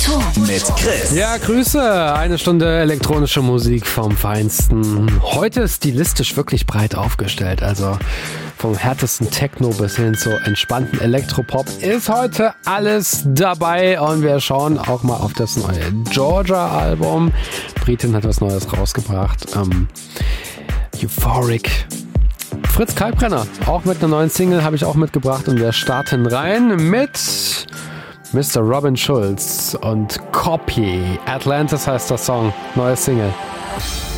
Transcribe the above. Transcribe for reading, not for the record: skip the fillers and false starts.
Elektroton mit Chris. Ja, Grüße. Eine Stunde elektronische Musik vom Feinsten. Heute stilistisch wirklich breit aufgestellt. Also vom härtesten Techno bis hin zu entspannten Elektropop ist heute alles dabei. Und wir schauen auch mal auf das neue Georgia-Album. Britin hat was Neues rausgebracht. Euphoric. Fritz Kalkbrenner, auch mit einer neuen Single, habe ich auch mitgebracht. Und wir starten rein mit Mr. Robin Schulz und Copy. Atlantis heißt der Song, neue Single.